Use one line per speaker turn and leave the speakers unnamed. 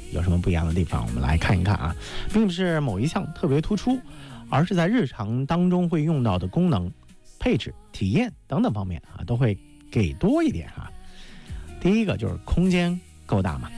有什么不一样的地方？我们来看一看啊，并不是某一项特别突出，而是在日常当中会用到的功能、配置、体验等等方面啊，都会给多一点啊。第一个就是空间够大嘛，